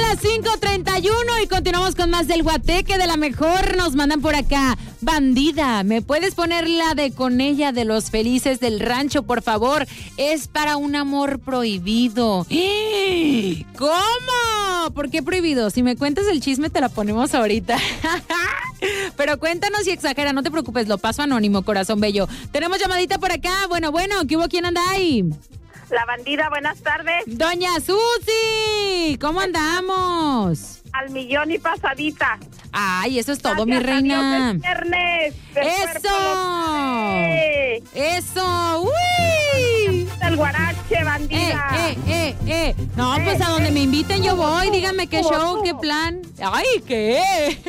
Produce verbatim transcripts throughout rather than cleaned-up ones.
las cinco treinta y uno y continuamos con más del Guateque de la mejor. Nos mandan por acá. Bandida, ¿me puedes poner la de Con ella de los Felices del Rancho, por favor? Es para un amor prohibido. ¿Cómo? ¿Por qué prohibido? Si me cuentas el chisme te la ponemos ahorita. Pero cuéntanos si exagera, no te preocupes, lo paso anónimo, corazón bello. Tenemos llamadita por acá. Bueno, bueno, ¿qué hubo? ¿Quién anda ahí? La bandida, buenas tardes. Doña Susi, ¿cómo andamos? Al millón y pasadita. Ay, eso es todo, Gracias mi reina. A Dios, es viernes. ¡Eso! ¡Eso! ¡Uy! El guarache, bandida. Eh, eh, eh, eh. No, eh, pues a donde eh, me inviten yo voy. Díganme qué show, qué plan. ¡Ay, qué!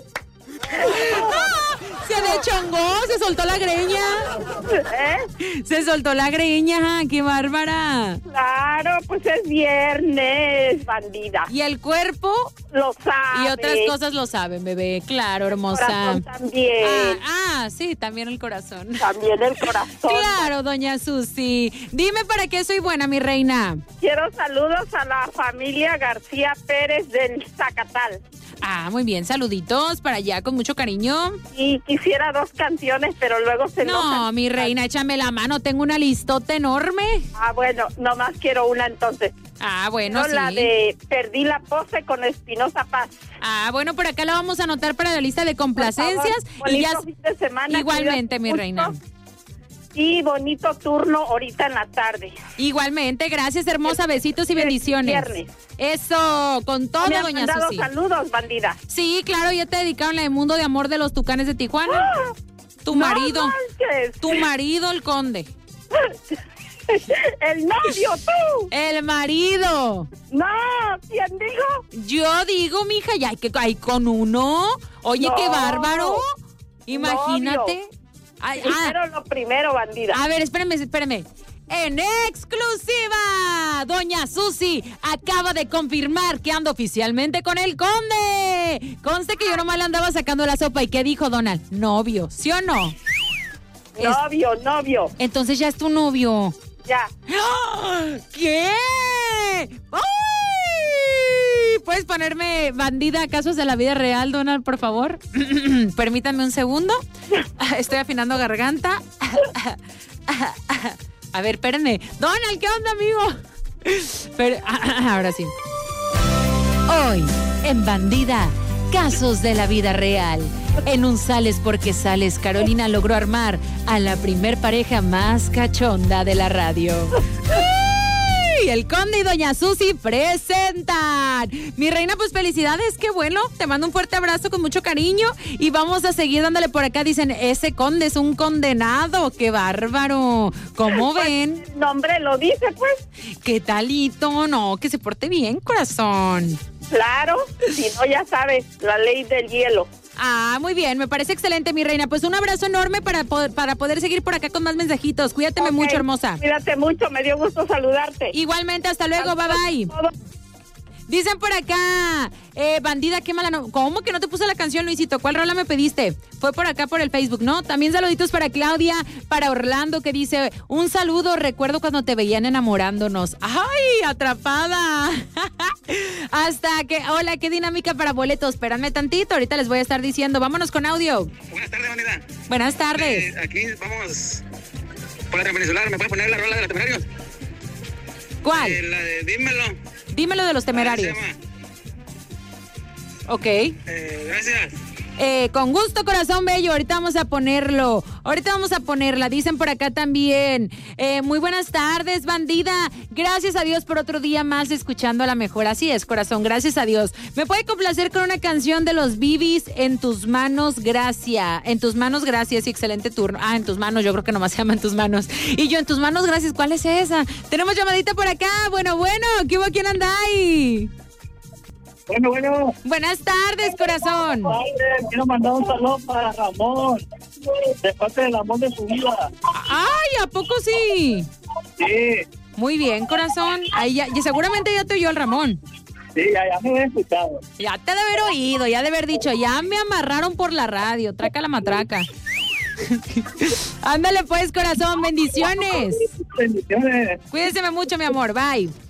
Se deschongó, se soltó la greña. ¿Eh? Se soltó la greña, qué bárbara. Claro, pues es viernes, bandida. ¿Y el cuerpo? Lo sabe. Y otras cosas lo saben, bebé, claro, hermosa. El corazón también. Ah, ah, sí, también el corazón. También el corazón. Claro, doña Susi. Dime para qué soy buena, mi reina. Quiero saludos a la familia García Pérez del Zacatal. Ah, muy bien, saluditos para allá con mucho cariño. Y quisiera dos canciones, pero luego se No, enojan. Mi reina, échame la mano, tengo una listota enorme. Ah, bueno, nomás quiero una entonces. Ah, bueno, no, sí. La de Perdí la pose con Espinosa Paz. Ah, bueno, por acá la vamos a anotar para la lista de complacencias. Y ya fin de semana. Igualmente, mi reina. Y bonito turno ahorita en la tarde. Igualmente, gracias, hermosa, besitos y bendiciones. Viernes. Eso, con todo, ¿Me doña han mandado Susi. Saludos, bandida. Sí, claro, ya te dedicaron la de Mundo de Amor de los Tucanes de Tijuana. ¡Ah! Tu no marido, manches. Tu marido, el conde. El novio, tú. El marido. No, ¿quién digo? Yo digo, mija, ya que hay con uno. Oye, no. Qué bárbaro. Imagínate. Novio. Ay, primero ah. lo primero, bandida. A ver, espérame, espérame. En exclusiva, doña Susi acaba de confirmar que anda oficialmente con el conde. Conste que yo nomás le andaba sacando la sopa. ¿Y qué dijo Donald? Novio, ¿sí o no? Novio, es... novio. Entonces ya es tu novio. Ya. ¿Qué? ¡Ay! ¿Puedes ponerme bandida casos de la vida real, Donald, por favor? Permítame un segundo. Estoy afinando garganta. A ver, espérenme. Donald, ¿qué onda, amigo? Pero, ahora sí. Hoy, en Bandida, casos de la vida real. En un Sales porque Sales, Carolina logró armar a la primer pareja más cachonda de la radio. Y el conde y doña Susi presentan. Mi reina, pues felicidades, qué bueno. Te mando un fuerte abrazo con mucho cariño y vamos a seguir dándole por acá. Dicen, ese conde es un condenado, qué bárbaro. ¿Cómo ven? El nombre lo dice, pues. ¿Qué talito? No, que se porte bien, corazón. Claro, si no ya sabes, la ley del hielo. Ah, muy bien, me parece excelente, mi reina. Pues un abrazo enorme para poder, para poder seguir por acá con más mensajitos. Cuídateme okay. mucho, hermosa. Cuídate mucho, me dio gusto saludarte. Igualmente, hasta luego, hasta bye bye. Todo. Dicen por acá, eh, bandida, qué mala no. ¿Cómo que no te puse la canción, Luisito? ¿Cuál rola me pediste? Fue por acá por el Facebook, ¿no? También saluditos para Claudia, para Orlando, que dice, un saludo, recuerdo cuando te veían enamorándonos. ¡Ay, atrapada! Hasta que, hola, qué dinámica para boletos. Espéranme tantito, ahorita les voy a estar diciendo. Vámonos con audio. Buenas tardes, bandida. Buenas tardes. Eh, aquí vamos por la peninsular. ¿Me puedes poner la rola de los Temerarios? ¿Cuál? Eh, la de Dímelo. Dímelo de los Temerarios. Ok. Eh, gracias. Eh, con gusto, corazón bello, ahorita vamos a ponerlo, ahorita vamos a ponerla, dicen por acá también, eh, muy buenas tardes, bandida, gracias a Dios por otro día más escuchando a la mejor, así es, corazón, gracias a Dios. ¿Me puede complacer con una canción de los Bibis, En tus manos, gracias, En tus manos, gracias, y excelente turno, ah, En tus manos, yo creo que nomás se llama En tus manos, y yo En tus manos, gracias, ¿cuál es esa? Tenemos llamadita por acá, bueno, bueno, ¿qué hubo? ¿Quién anda ahí? Bueno, bueno. Buenas tardes, corazón. Padre, quiero mandar un saludo para Ramón, de parte del amor de su vida. Ay, ¿a poco sí? Sí. Muy bien, corazón. Ahí ya, y seguramente ya te oyó el Ramón. Sí, ya, ya me he escuchado. Ya te de haber oído, ya de haber dicho, ya me amarraron por la radio, traca la matraca. Ándale pues, corazón, bendiciones. Bendiciones. Cuídese mucho, mi amor, bye.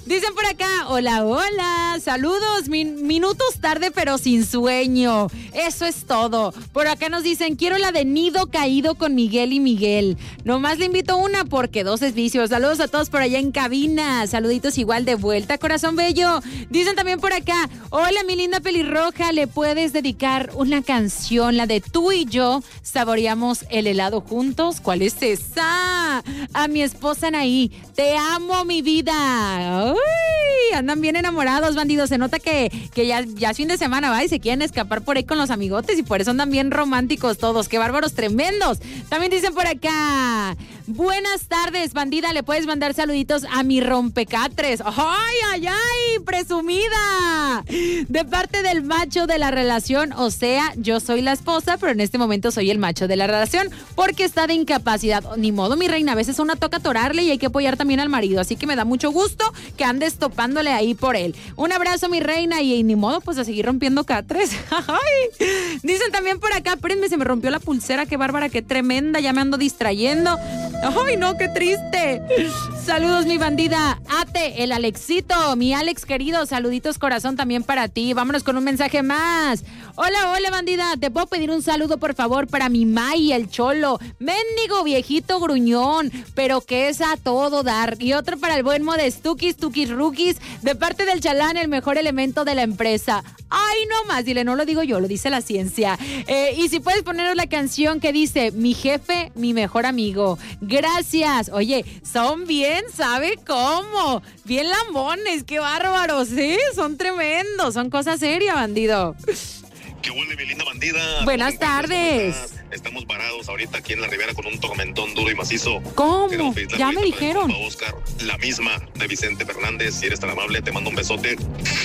Dicen por acá, hola, hola, saludos, min- minutos tarde pero sin sueño. Eso es todo. Por acá nos dicen, quiero la de Nido Caído con Miguel y Miguel. Nomás le invito una porque dos es vicio. Saludos a todos por allá en cabina. Saluditos igual de vuelta, corazón bello. Dicen también por acá, hola mi linda pelirroja, ¿le puedes dedicar una canción, la de Tú y yo saboreamos el helado juntos? ¿Cuál es esa? A mi esposa Anaí, te amo mi vida. Uy, andan bien enamorados, bandidos. Se nota que, que ya, ya es fin de semana, ¿va? Y se quieren escapar por ahí con los amigotes y por eso andan bien románticos todos. ¡Qué bárbaros tremendos! También dicen por acá, buenas tardes, bandida. ¿Le puedes mandar saluditos a mi rompecatres? ¡Ay, ay, ay! ¡Presumida! De parte del macho de la relación, o sea, yo soy la esposa, pero en este momento soy el macho de la relación porque está de incapacidad. Ni modo, mi reina, a veces una toca atorarle y hay que apoyar también al marido, así que me da mucho gusto que andes topándole ahí por él. Un abrazo, mi reina, y, y ni modo, pues a seguir rompiendo catres. Ay. Dicen también por acá, espérenme, se me rompió la pulsera, qué bárbara, qué tremenda, ya me ando distrayendo. Ay, no, qué triste. Saludos, mi bandida. Ate, el Alexito, mi Alex querido, saluditos corazón también para ti. Vámonos con un mensaje más. Hola, hola, bandida, ¿te puedo pedir un saludo, por favor, para mi May, el Cholo? Mendigo viejito gruñón, pero que es a todo dar. Y otro para el buen Modestukis, Tukis Rookies, de parte del Chalán, el mejor elemento de la empresa. Ay, no más, dile, no lo digo yo, lo dice la ciencia. Eh, y si puedes ponernos la canción que dice, mi jefe, mi mejor amigo. Gracias. Oye, son bien, ¿sabe cómo? Bien lambones, qué bárbaros, ¿sí? Son tremendos, son cosas serias, bandido. ¿Qué huele, mi linda bandida? Buenas tardes. Estamos varados ahorita aquí en la Ribera con un tormentón duro y macizo. ¿Cómo? Ya me dijeron. Oscar, la misma de Vicente Fernández. Si eres tan amable, te mando un besote.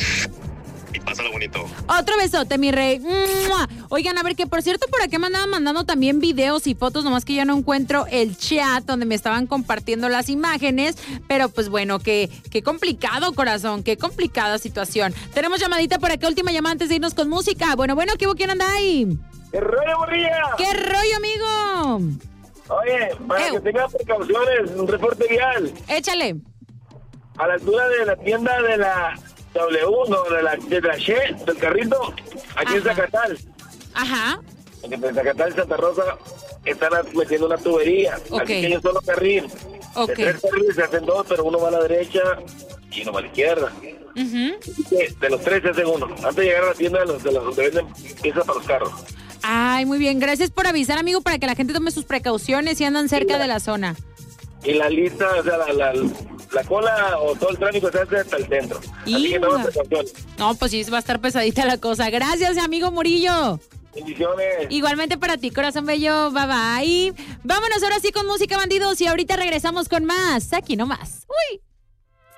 Y pásala bonito. Otro besote, mi rey. ¡Mua! Oigan, a ver, que por cierto, por acá me andaban mandando también videos y fotos, nomás que ya no encuentro el chat donde me estaban compartiendo las imágenes, pero pues bueno, qué, qué complicado, corazón, qué complicada situación. Tenemos llamadita por acá, última llamada antes de irnos con música. Bueno, bueno, ¿qué hubo? ¿Quién anda ahí? ¡Qué rollo, morrilla! ¿Qué rollo, amigo? Oye, para Ew. que tengas precauciones, un reporte vial. Échale. A la altura de la tienda de la W, no, de la, de la Che, del carrito, aquí en Ajá. Zacatal. Ajá. En Zacatal, Santa Rosa, están metiendo una tubería. Ok. Así que hay un solo carril. Ok. De tres carriles se hacen dos, pero uno va a la derecha y uno va a la izquierda. Uh-huh. Así que de los tres se hacen uno. Antes de llegar a la tienda de los, de los donde venden piezas para los carros. Ay, muy bien. Gracias por avisar, amigo, para que la gente tome sus precauciones y andan cerca de la zona. Y la lista, o sea, la, la, la cola o todo el tráfico se hace hasta el centro. Así que toma precauciones. No, pues sí, va a estar pesadita la cosa. Gracias, amigo Murillo. Bendiciones. Igualmente para ti, corazón bello. Bye, bye. Vámonos ahora sí con música, bandidos. Y ahorita regresamos con más. Aquí nomás. Uy.